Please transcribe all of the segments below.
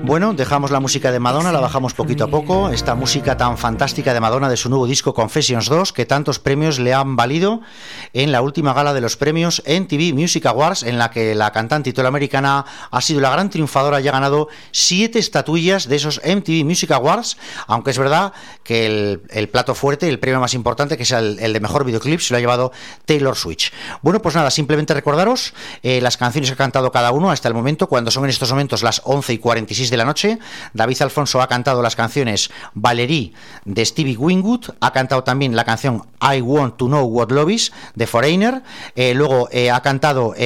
Bueno, dejamos la música de Madonna, la bajamos poquito a poco. Esta música tan fantástica de Madonna de su nuevo disco Confessions 2, que tantos premios le han valido en la última gala de los premios MTV Music Awards, en la que la cantante italoamericana ha sido la gran triunfadora y ha ganado 7 estatuillas de esos MTV Music Awards, aunque es verdad que el plato fuerte, el premio más importante, que es el de mejor videoclip, se lo ha llevado Taylor Swift. Bueno, pues nada, simplemente recordaros las canciones que ha cantado cada uno hasta el momento, cuando son en estos momentos las 11:46 de la noche. David Alfonso ha cantado las canciones Valerie de Stevie Winwood, ha cantado también la canción I Want to Know What Love Is de Foreigner, luego ha cantado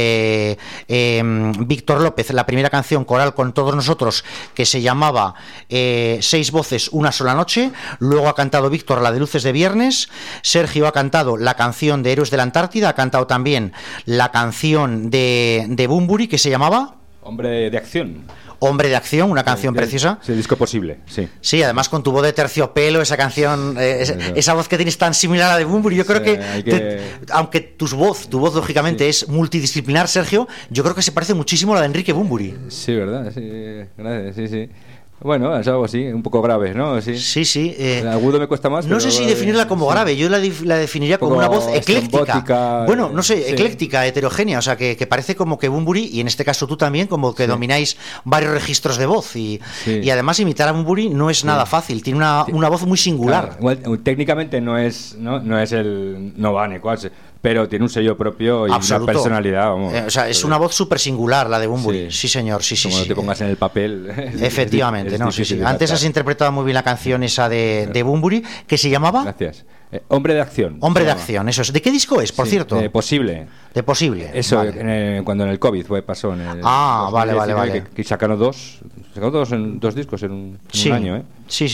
Víctor López la primera canción coral con todos nosotros, que se llamaba 6 voces, una sola noche. Luego ha cantado Víctor la de Luces de Viernes. Sergio ha cantado la canción de Héroes de la Antártida, ha cantado también la canción de Bunbury, que se llamaba Hombre de Acción. Hombre de Acción, una canción preciosa. Sí, disco posible, sí. Sí, además con tu voz de terciopelo, esa canción, esa voz que tienes tan similar a la de Bunbury, yo creo aunque tu voz lógicamente es multidisciplinar, Sergio, yo creo que se parece muchísimo a la de Enrique Bunbury. Sí, ¿verdad? Sí, gracias, sí. Bueno, es algo así, un poco grave, ¿no? Sí. El agudo me cuesta más. No sé si definirla como grave, yo la definiría como una voz ecléctica. Bueno, no sé, ecléctica, heterogénea, o sea, que parece como que Bunbury, y en este caso tú también, como que domináis varios registros de voz. Y además imitar a Bunbury no es nada fácil, tiene una voz muy singular. Claro, igual, técnicamente no es el Novane, quasi, pero tiene un sello propio y absoluto. Una personalidad. Vamos, o sea, es una voz súper singular la de Bunbury. Sí, señor, sí. Como te pongas en el papel. Efectivamente, sí. Antes has interpretado muy bien la canción esa de Bunbury, que se llamaba... Gracias. Hombre de Acción. Hombre de Acción, eso es. ¿De qué disco es, por cierto? Posible. De Posible. Eso, vale. Cuando en el COVID pasó. Vale. Que sacaron dos discos en un año, ¿eh? Sí.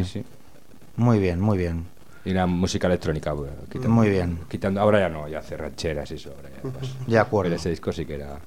Muy bien. Y la música electrónica, muy bien. Quitando, ahora ya no, ya hace rancheras y eso. Ahora ya, pues, de acuerdo. Pero ese disco sí que era...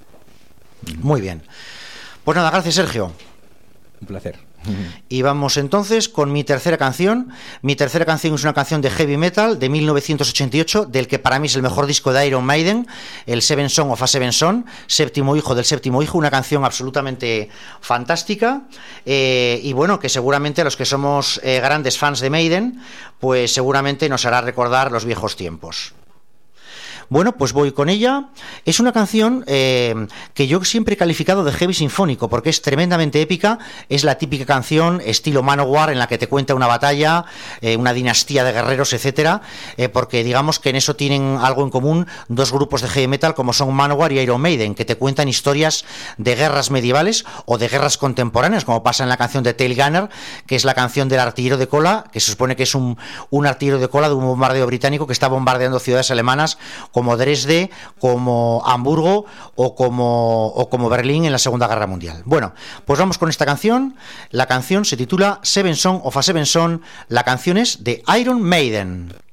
Muy bien. Pues nada, gracias, Sergio. Un placer. Y vamos entonces con mi tercera canción. Mi tercera canción es una canción de heavy metal de 1988, del que para mí es el mejor disco de Iron Maiden, el Seven Son of a Seven Son, séptimo hijo del séptimo hijo, una canción absolutamente fantástica, y bueno, que seguramente a los que somos grandes fans de Maiden, pues seguramente nos hará recordar los viejos tiempos. Bueno, pues voy con ella. Es una canción que yo siempre he calificado de heavy sinfónico, porque es tremendamente épica. Es la típica canción estilo Manowar, en la que te cuenta una batalla, una dinastía de guerreros, etcétera, porque digamos que en eso tienen algo en común dos grupos de heavy metal como son Manowar y Iron Maiden, que te cuentan historias de guerras medievales o de guerras contemporáneas, como pasa en la canción de Tail Gunner, que es la canción del artillero de cola, que se supone que es un artillero de cola de un bombardeo británico que está bombardeando ciudades alemanas como Dresde, como Hamburgo o como Berlín en la Segunda Guerra Mundial. Bueno, pues vamos con esta canción. La canción se titula Seven Son of a Seven Son. La canción es de Iron Maiden.